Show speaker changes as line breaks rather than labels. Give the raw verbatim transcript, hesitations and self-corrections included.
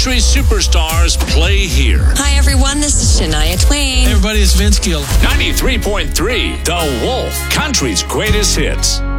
country superstars play here.
Hi, everyone. This is Shania Twain.
Hey, everybody, it's Vince Gill.
ninety-three point three, The Wolf, country's greatest hits.